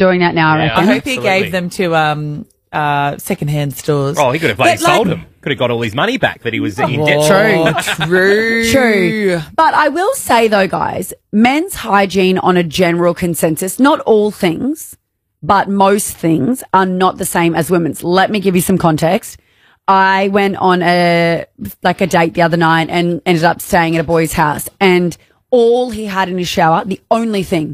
doing that now, I Yeah, reckon. I hope he Absolutely. gave them to second-hand stores. Oh, he could have bloody But, like- sold them. Could have got all his money back that he was in debt. True. But I will say, though, guys, men's hygiene on a general consensus, not all things, but most things are not the same as women's. Let me give you some context. I went on a date the other night and ended up staying at a boy's house, and all he had in his shower, the only thing,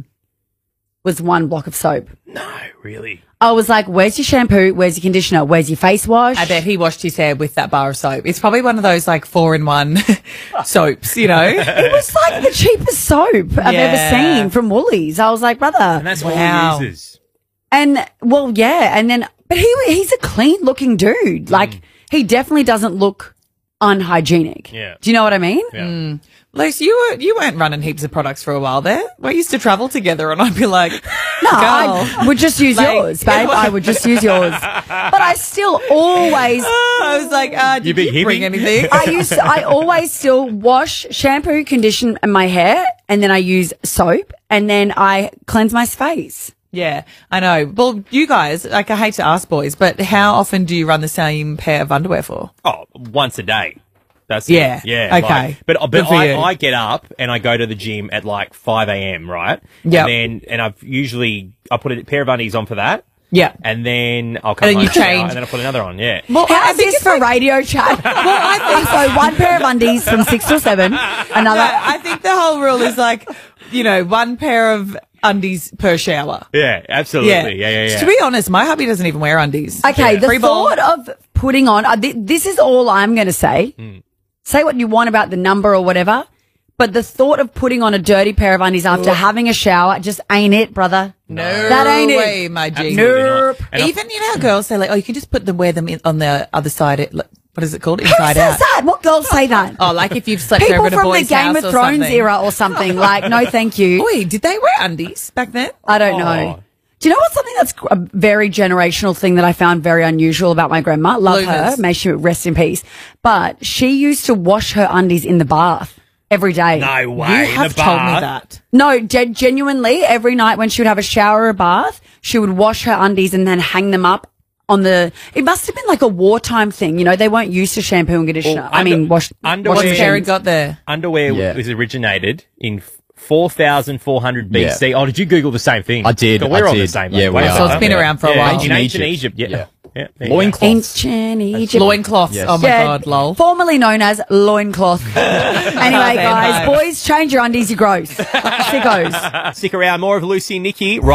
was one block of soap. No, really. I was like, where's your shampoo? Where's your conditioner? Where's your face wash? I bet he washed his hair with that bar of soap. It's probably one of those like 4-in-1 soaps, you know. It was like the cheapest soap I've ever Yeah. seen from Woolies. I was like, brother. And that's Wow. all he uses. And well, yeah, and then, but he's a clean looking dude. Like he definitely doesn't look unhygienic. Yeah. Do you know what I mean? Yeah. Luce, you weren't running heaps of products for a while there. We used to travel together, and I'd be like, No, girl. I would just use Like- yours, babe. I would just use yours. But I still always, I was like, You did big you bring hippie? anything? I always still wash, shampoo, condition my hair, and then I use soap, and then I cleanse my face. Yeah, I know. Well, you guys, like, I hate to ask boys, but how often do you run the same pair of underwear for? Oh, once a day. That's Yeah. it. Yeah. Okay. But Good for you. I get up and I go to the gym at like 5 a.m., right? Yep. And I've I put a pair of undies on for that. Yeah. And then I'll come And then home you shower, change. and then I put another on. Yeah. Well, I How's think this it's for radio chat? Well, I think so. One pair of undies from 6 till 7. Another. I think the whole rule is like, you know, one pair of undies per shower. Yeah. Absolutely. Yeah. To be honest, my hubby doesn't even wear undies. Okay, Yeah. the Free ball. thought of putting on, this is all I'm going to say. Say what you want about the number or whatever, but the thought of putting on a dirty pair of undies after having a shower just ain't it, brother. No, That ain't it. way, my G. Absolutely not. Nope. And I- Even, you know how girls say, like, oh, you can just wear them on the other side. What is it called? Who Inside says out. that? What girls say that? Oh, like if you've slept People over at a from the boy's Game house of or Thrones something. era or something. Like, no thank you. Oi, did they wear undies back then? I don't know. Oh. Do you know what's something that's a very generational thing that I found very unusual about my grandma? Love her. Bloomers. May she rest in peace. But she used to wash her undies in the bath every day. No way. You have the told me bath. that. No, genuinely, every night when she would have a shower or a bath, she would wash her undies and then hang them up on the. It must have been like a wartime thing. You know, they weren't used to shampoo and conditioner. Well, I mean, wash underwear- What's machines. Jared got there? Underwear Yeah. was originated in 4,400 BC. Oh, did you Google the same thing? I did, So we're I on the did. same. Yeah, like, we wow. are. So it's been around for a while. In ancient Egypt. Egypt. Yeah. Yeah. There you go. Loincloths. Ancient Egypt. Loincloths. Yes. Oh my Yeah, God, lol. Formerly known as loincloth. Anyway, guys, no. boys, change your undies, you gross. Sickos. Stick around. More of Lucy and Nikki right